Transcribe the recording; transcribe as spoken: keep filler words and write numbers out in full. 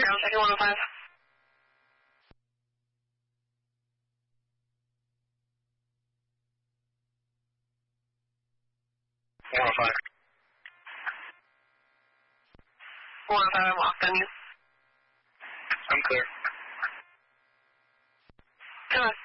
ground checking one oh five. one oh five. one oh five, I'm locked on you. I'm clear. Come on.